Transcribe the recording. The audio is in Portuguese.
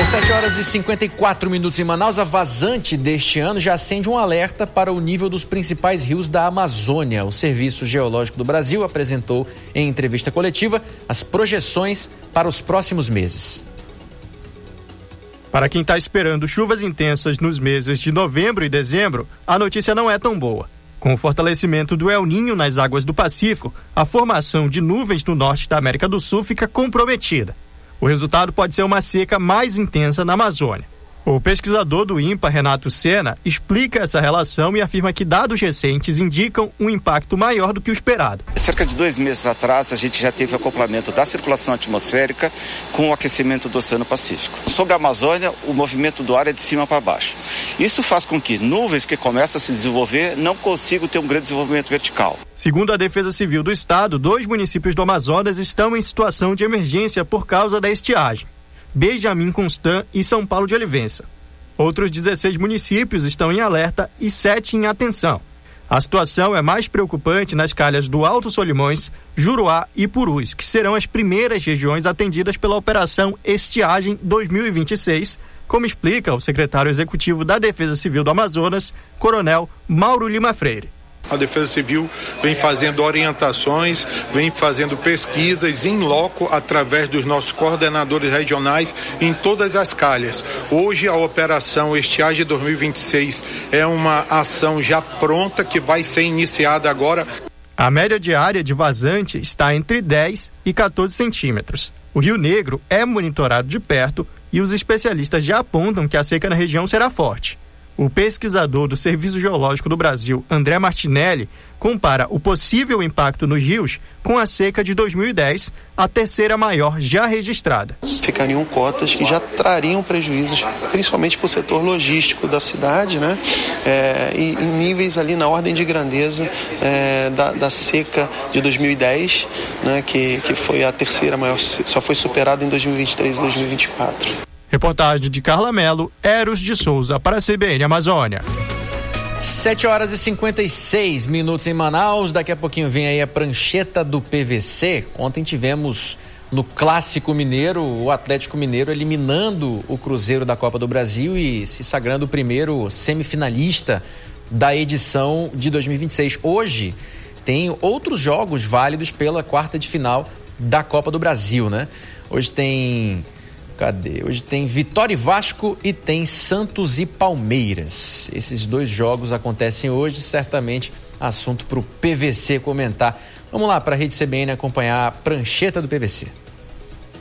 7 horas e 54 minutos em Manaus. A vazante deste ano já acende um alerta para o nível dos principais rios da Amazônia. O Serviço Geológico do Brasil apresentou em entrevista coletiva as projeções para os próximos meses. Para quem está esperando chuvas intensas nos meses de novembro e dezembro, a notícia não é tão boa. Com o fortalecimento do El Niño nas águas do Pacífico, a formação de nuvens no norte da América do Sul fica comprometida. O resultado pode ser uma seca mais intensa na Amazônia. O pesquisador do INPA, Renato Sena, explica essa relação e afirma que dados recentes indicam um impacto maior do que o esperado. Cerca de 2 meses atrás, a gente já teve o acoplamento da circulação atmosférica com o aquecimento do Oceano Pacífico. Sobre a Amazônia, o movimento do ar é de cima para baixo. Isso faz com que nuvens que começam a se desenvolver não consigam ter um grande desenvolvimento vertical. Segundo a Defesa Civil do Estado, 2 municípios do Amazonas estão em situação de emergência por causa da estiagem: Benjamin Constant e São Paulo de Olivença. Outros 16 municípios estão em alerta e 7 em atenção. A situação é mais preocupante nas calhas do Alto Solimões, Juruá e Purus, que serão as primeiras regiões atendidas pela Operação Estiagem 2026, como explica o secretário executivo da Defesa Civil do Amazonas, Coronel Mauro Lima Freire. A Defesa Civil vem fazendo orientações, vem fazendo pesquisas em loco através dos nossos coordenadores regionais em todas as calhas. Hoje a Operação Estiagem 2026 é uma ação já pronta que vai ser iniciada agora. A média diária de vazante está entre 10 e 14 centímetros. O Rio Negro é monitorado de perto e os especialistas já apontam que a seca na região será forte. O pesquisador do Serviço Geológico do Brasil, André Martinelli, compara o possível impacto nos rios com a seca de 2010, a terceira maior já registrada. Ficariam cotas que já trariam prejuízos, principalmente para o setor logístico da cidade, né? E em níveis ali na ordem de grandeza da seca de 2010, né? Que foi a terceira maior, só foi superada em 2023 e 2024. Reportagem de Carla Melo, Eros de Souza para a CBN Amazônia. 7 horas e 56 minutos em Manaus. Daqui a pouquinho vem aí a prancheta do PVC. Ontem tivemos no Clássico Mineiro o Atlético Mineiro eliminando o Cruzeiro da Copa do Brasil e se sagrando o primeiro semifinalista da edição de 2026. Hoje tem outros jogos válidos pela quarta de final da Copa do Brasil, né? Hoje tem Vitória e Vasco e tem Santos e Palmeiras. Esses 2 jogos acontecem hoje, certamente assunto para o PVC comentar. Vamos lá para a Rede CBN acompanhar a prancheta do PVC.